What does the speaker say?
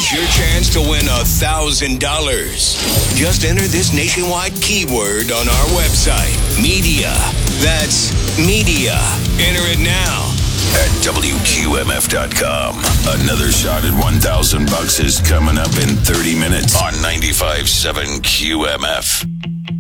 Here's your chance to win $1,000. Just enter this nationwide keyword on our website, media. That's media. Enter it now at WQMF.com. Another shot at $1,000 is coming up in 30 minutes on 95.7 QMF.